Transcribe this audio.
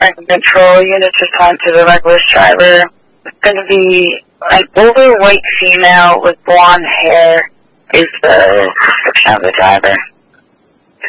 Control units assigned to the reckless driver. It's going to be an older white female with blonde hair is the description of the driver.